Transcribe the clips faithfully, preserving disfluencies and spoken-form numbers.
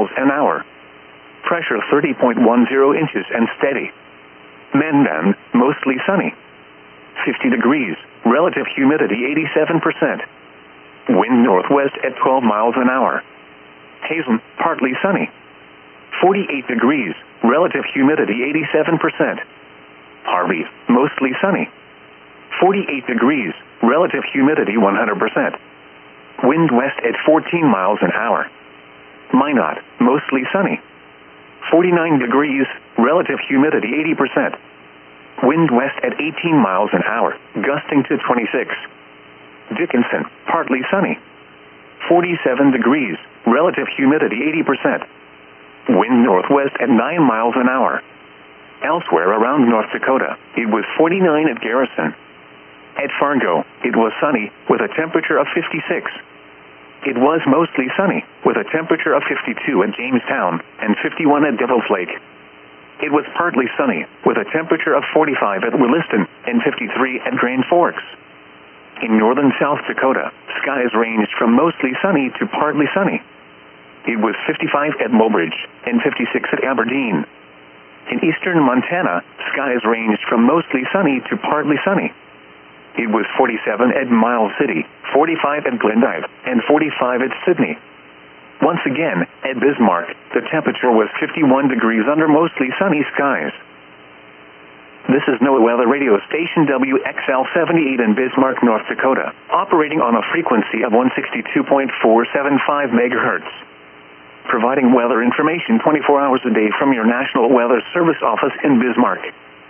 miles an hour. Pressure thirty point one zero inches and steady. Mandan, mostly sunny. fifty degrees, relative humidity eighty-seven percent. Wind northwest at twelve miles an hour. Hazen, partly sunny. forty-eight degrees, relative humidity eighty-seven percent. Harvey, mostly sunny. forty-eight degrees, relative humidity one hundred percent. Wind west at fourteen miles an hour. Minot, mostly sunny. forty-nine degrees, relative humidity eighty percent. Wind west at eighteen miles an hour, gusting to twenty-six. Dickinson, partly sunny. forty-seven degrees, relative humidity eighty percent. Wind northwest at nine miles an hour. Elsewhere around North Dakota, it was forty-nine at Garrison. At Fargo, it was sunny, with a temperature of fifty-six. It was mostly sunny, with a temperature of fifty-two at Jamestown, and fifty-one at Devil's Lake. It was partly sunny, with a temperature of forty-five at Williston, and fifty-three at Grand Forks. In northern South Dakota, skies ranged from mostly sunny to partly sunny. It was fifty-five at Mobridge, and fifty-six at Aberdeen. In eastern Montana, skies ranged from mostly sunny to partly sunny. It was forty-seven at Miles City, forty-five at Glendive, and forty-five at Sydney. Once again, at Bismarck, the temperature was fifty-one degrees under mostly sunny skies. This is NOAA Weather Radio Station W X L seventy-eight in Bismarck, North Dakota, operating on a frequency of one sixty-two point four seven five megahertz. Providing weather information twenty-four hours a day from your National Weather Service office in Bismarck.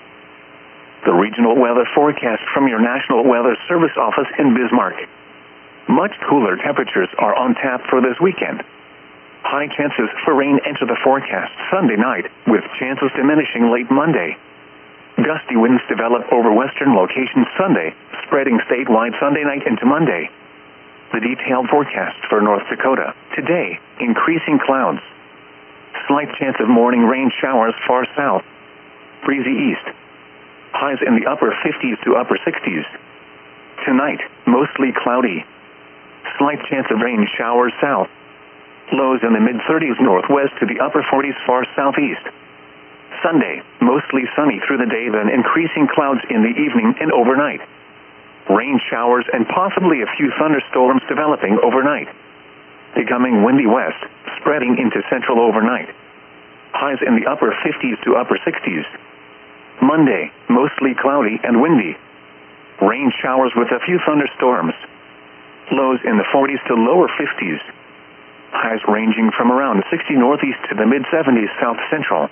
The regional weather forecast from your National Weather Service office in Bismarck. Much cooler temperatures are on tap for this weekend. High chances for rain enter the forecast Sunday night, with chances diminishing late Monday. Gusty winds develop over western locations Sunday, spreading statewide Sunday night into Monday. The detailed forecast for North Dakota. Today, increasing clouds. Slight chance of morning rain showers far south. Breezy east. Highs in the upper fifties to upper sixties. Tonight, mostly cloudy. Slight chance of rain showers south. Lows in the mid-thirties northwest to the upper forties far southeast. Sunday, mostly sunny through the day, then increasing clouds in the evening and overnight. Rain showers and possibly a few thunderstorms developing overnight. Becoming windy west, spreading into central overnight. Highs in the upper fifties to upper sixties. Monday, mostly cloudy and windy. Rain showers with a few thunderstorms. Lows in the forties to lower fifties. Highs ranging from around sixty northeast to the mid-seventies south central.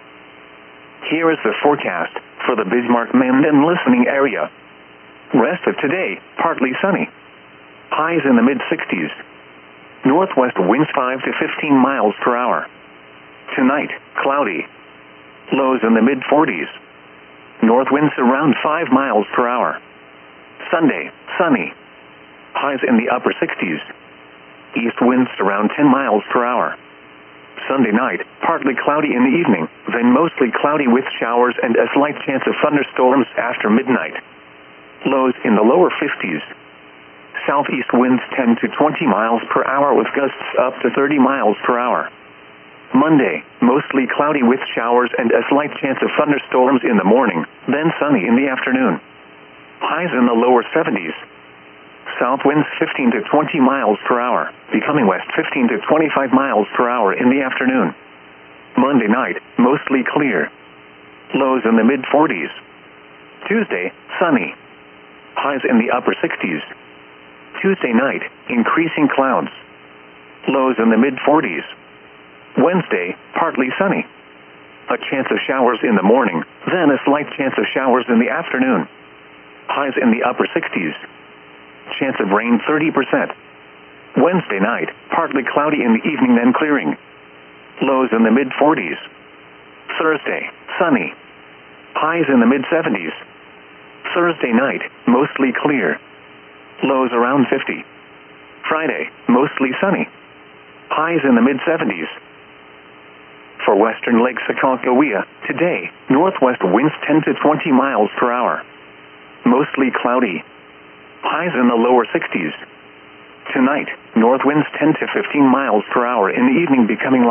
Here is the forecast for the Bismarck-Mandan listening area. Rest of today, partly sunny. Highs in the mid-sixties. Northwest winds five to fifteen miles per hour. Tonight, cloudy. Lows in the mid-forties. North winds around five miles per hour. Sunday, sunny. Highs in the upper sixties. East winds around ten miles per hour. Sunday night, partly cloudy in the evening, then mostly cloudy with showers and a slight chance of thunderstorms after midnight. Lows in the lower fifties. Southeast winds ten to twenty miles per hour with gusts up to thirty miles per hour. Monday, mostly cloudy with showers and a slight chance of thunderstorms in the morning, then sunny in the afternoon. Highs in the lower seventies. South winds fifteen to twenty miles per hour, becoming west fifteen to twenty-five miles per hour in the afternoon. Monday night, mostly clear. Lows in the mid-forties. Tuesday, sunny. Highs in the upper sixties. Tuesday night, increasing clouds. Lows in the mid-forties. Wednesday, partly sunny. A chance of showers in the morning, then a slight chance of showers in the afternoon. Highs in the upper sixties. Chance of rain thirty percent. Wednesday night, partly cloudy in the evening, then clearing. Lows in the mid-forties. Thursday, sunny. Highs in the mid-seventies. Thursday night, mostly clear. Lows around fifty. Friday, mostly sunny. Highs in the mid-seventies. For western Lake Sakakawea, today, northwest winds ten to twenty miles per hour. Mostly cloudy. Highs in the lower sixties. Tonight, north winds ten to fifteen miles per hour in the evening, becoming